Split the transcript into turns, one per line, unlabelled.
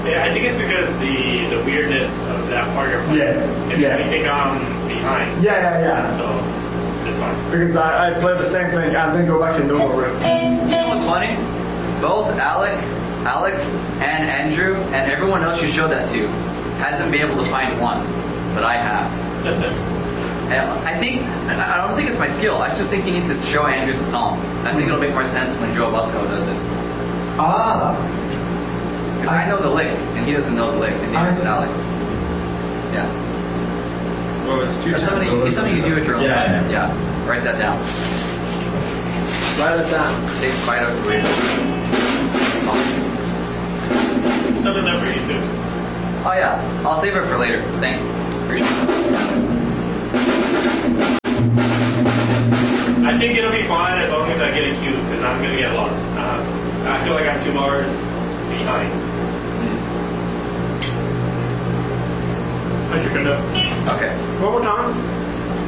Yeah, I think it's because the weirdness of that part you're playing.
Yeah.
It makes me think I'm behind.
Yeah.
So it's fine.
Because I played the same thing and then go back to normal riff.
You know what's funny? Both Alex, and Andrew, and everyone else you showed that to hasn't been able to find one, but I have. And I don't think it's my skill. I just think you need to show Andrew the song. I think it'll make more sense when Joe Busco does it. Because I know the lick, and he doesn't know the lick, and neither does Alex. Yeah.
Well, it's
It's something you do at your own time.
Yeah.
Write that down.
Write it down.
Takes fight out the way.
Something that for you too.
Oh yeah, I'll save it for later. Thanks. Appreciate it.
I think it'll be fine as long as I get a cue, because I'm going to get lost. I feel like I'm 2 bars behind. I took a note.
Okay.
One more time.